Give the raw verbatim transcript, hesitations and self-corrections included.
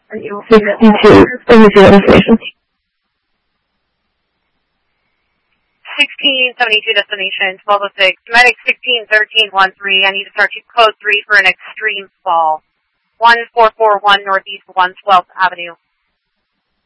sixty-two. Let me see that information. sixteen seventy-two destination, twelve oh six. Medic sixteen thirteen one three. I need to start code three for an extreme fall. one four four one Northeast one twelfth Avenue.